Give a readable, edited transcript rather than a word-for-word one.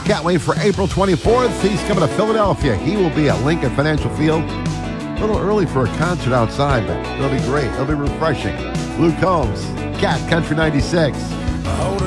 Can't wait for April 24th. He's coming to Philadelphia. He will be at Lincoln Financial Field. A little early for a concert outside, but it'll be great. It'll be refreshing. Luke Combs, Cat Country 96.